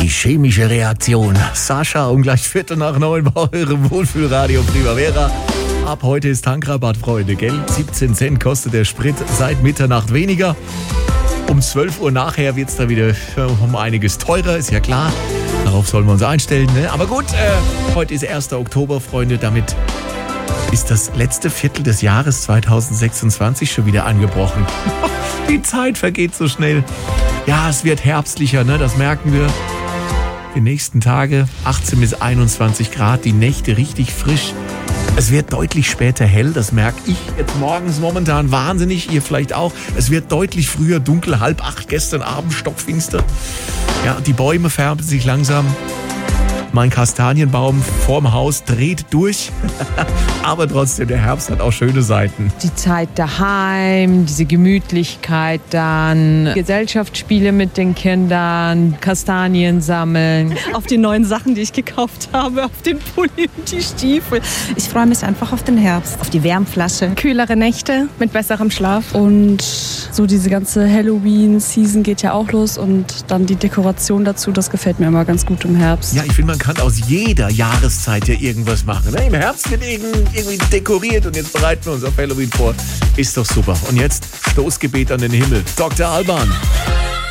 Die chemische Reaktion. Sascha um gleich 8:45 bei eurem Wohlfühlradio Primavera. Ab heute ist Tankrabatt, Freunde, gell? 17 Cent kostet der Sprit, seit Mitternacht weniger. Um 12 Uhr nachher wird es da wieder um einiges teurer, ist ja klar. Darauf sollen wir uns einstellen, ne? Aber gut, heute ist 1. Oktober, Freunde, damit ist das letzte Viertel des Jahres 2026 schon wieder angebrochen. Die Zeit vergeht so schnell. Ja, es wird herbstlicher, ne? Das merken wir. Die nächsten Tage 18 bis 21 Grad, die Nächte richtig frisch. Es wird deutlich später hell, das merke ich jetzt morgens momentan wahnsinnig, ihr vielleicht auch. Es wird deutlich früher dunkel, 7:30, gestern Abend stockfinster. Ja, die Bäume färben sich langsam. Mein Kastanienbaum vorm Haus dreht durch. Aber trotzdem, der Herbst hat auch schöne Seiten. Die Zeit daheim, diese Gemütlichkeit dann, Gesellschaftsspiele mit den Kindern, Kastanien sammeln. Auf die neuen Sachen, die ich gekauft habe, auf den Pulli und die Stiefel. Ich freue mich einfach auf den Herbst, auf die Wärmflasche. Kühlere Nächte mit besserem Schlaf. Und so diese ganze Halloween-Season geht ja auch los und dann die Dekoration dazu, das gefällt mir immer ganz gut im Herbst. Ja, ich finde, man kann aus jeder Jahreszeit ja irgendwas machen. Im Herbst wird irgendwie dekoriert und jetzt bereiten wir uns auf Halloween vor. Ist doch super. Und jetzt Stoßgebet an den Himmel. Dr. Alban.